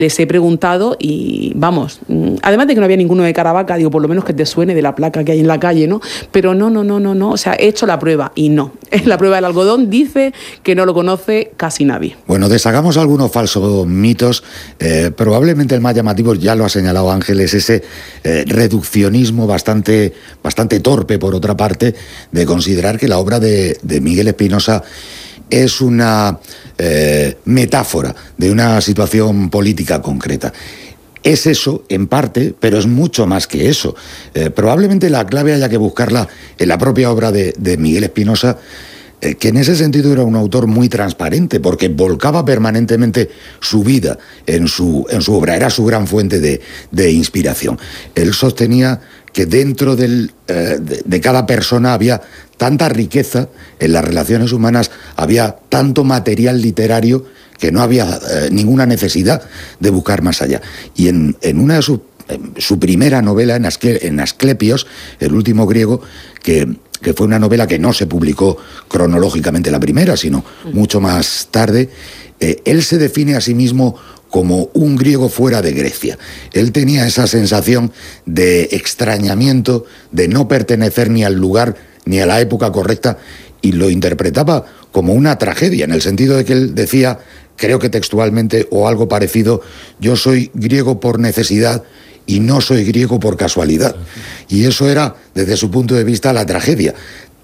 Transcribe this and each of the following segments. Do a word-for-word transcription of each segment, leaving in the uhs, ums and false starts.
Les he preguntado y, vamos, además de que no había ninguno de Caravaca, digo, por lo menos que te suene de la placa que hay en la calle, ¿no? Pero no, no, no, no, no, o sea, he hecho la prueba y no. La prueba del algodón dice que no lo conoce casi nadie. Bueno, deshagamos algunos falsos mitos. Eh, probablemente el más llamativo, ya lo ha señalado Ángel, es ese eh, reduccionismo bastante, bastante torpe, por otra parte, de considerar que la obra de, de Miguel Espinosa es una eh, metáfora de una situación política concreta. Es eso, en parte, pero es mucho más que eso. Eh, probablemente la clave haya que buscarla en la propia obra de, de Miguel Espinosa, eh, que en ese sentido era un autor muy transparente, porque volcaba permanentemente su vida en su, en su obra, era su gran fuente de, de inspiración. Él sostenía que dentro del, eh, de, de cada persona había tanta riqueza en las relaciones humanas, había tanto material literario que no había eh, ninguna necesidad de buscar más allá. Y en, en una de sus, en su primera novela, en, Ascle, en Asclepios, el último griego, que, que fue una novela que no se publicó cronológicamente la primera, sino mucho más tarde, eh, él se define a sí mismo como un griego fuera de Grecia. Él tenía esa sensación de extrañamiento, de no pertenecer ni al lugar ni a la época correcta, y lo interpretaba como una tragedia, en el sentido de que él decía, creo que textualmente o algo parecido, yo soy griego por necesidad y no soy griego por casualidad. Y eso era, desde su punto de vista, la tragedia.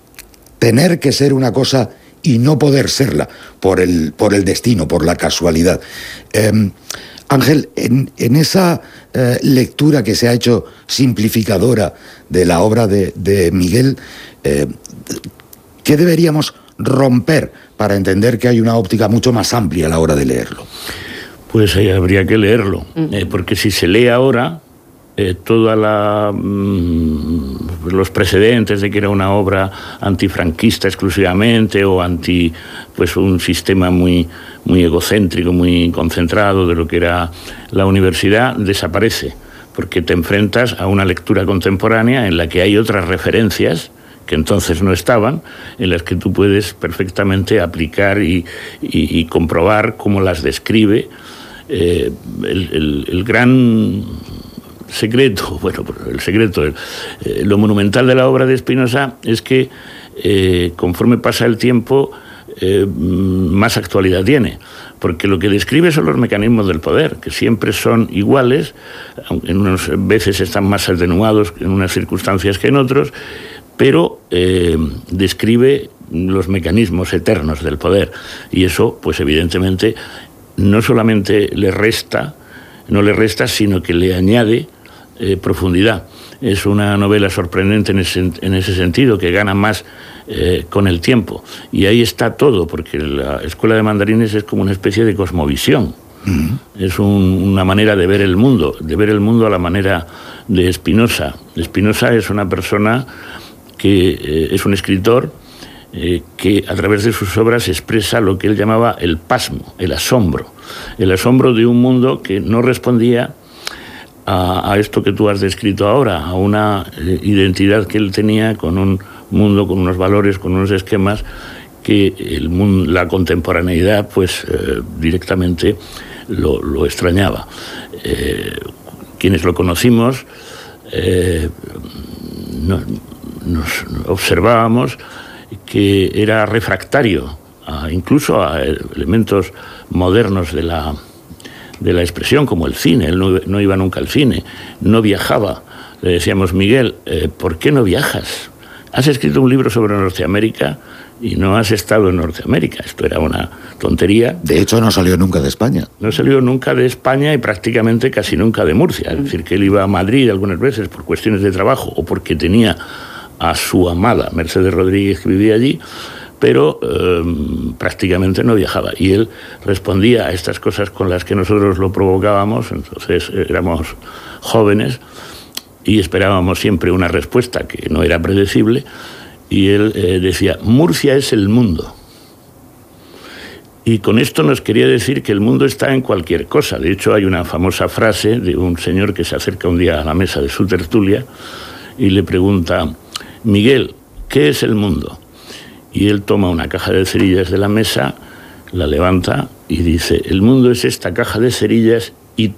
Tener que ser una cosa y no poder serla por el, por el destino, por la casualidad. Eh, Ángel, en, en esa eh, lectura que se ha hecho simplificadora de la obra de, de Miguel, eh, ¿qué deberíamos romper para entender que hay una óptica mucho más amplia a la hora de leerlo? Pues ahí habría que leerlo, eh, porque si se lee ahora, eh, toda la mmm, los precedentes de que era una obra antifranquista exclusivamente o anti, pues un sistema muy muy egocéntrico, muy concentrado de lo que era la universidad, desaparece, porque te enfrentas a una lectura contemporánea en la que hay otras referencias que entonces no estaban, en las que tú puedes perfectamente aplicar y, y, y comprobar cómo las describe. Eh, el, el, el gran secreto, bueno, el secreto, el, eh, lo monumental de la obra de Espinosa es que eh, conforme pasa el tiempo, eh, más actualidad tiene, porque lo que describe son los mecanismos del poder, que siempre son iguales, en unas veces están más atenuados en unas circunstancias que en otros, pero eh, describe los mecanismos eternos del poder, y eso, pues evidentemente, no solamente le resta, no le resta, sino que le añade eh, profundidad. Es una novela sorprendente en ese, en ese sentido, que gana más eh, con el tiempo. Y ahí está todo, porque la Escuela de Mandarines es como una especie de cosmovisión. Uh-huh. Es un, una manera de ver el mundo, de ver el mundo a la manera de Espinosa. Espinosa es una persona que eh, es un escritor eh, que a través de sus obras expresa lo que él llamaba el pasmo, el asombro. El asombro de un mundo que no respondía a, a esto que tú has descrito ahora, a una eh, identidad que él tenía con un mundo, con unos valores, con unos esquemas que el mundo, la contemporaneidad pues eh, directamente lo, lo extrañaba. Eh, quienes lo conocimos eh, no, nos observábamos que era refractario a, incluso a elementos modernos de la, de la expresión, como el cine. Él no, no iba nunca al cine, no viajaba. Le decíamos, Miguel, eh, ¿por qué no viajas? Has escrito un libro sobre Norteamérica y no has estado en Norteamérica. Esto era una tontería. De hecho, no salió nunca de España. No salió nunca de España y prácticamente casi nunca de Murcia. Es decir, que él iba a Madrid algunas veces por cuestiones de trabajo o porque tenía a su amada Mercedes Rodríguez, que vivía allí, pero eh, prácticamente no viajaba. Y él respondía a estas cosas con las que nosotros lo provocábamos. Entonces éramos jóvenes y esperábamos siempre una respuesta que no era predecible, y él eh, decía, Murcia es el mundo. Y con esto nos quería decir que el mundo está en cualquier cosa. De hecho, hay una famosa frase de un señor que se acerca un día a la mesa de su tertulia y le pregunta, Miguel, ¿qué es el mundo? Y él toma una caja de cerillas de la mesa, la levanta y dice, el mundo es esta caja de cerillas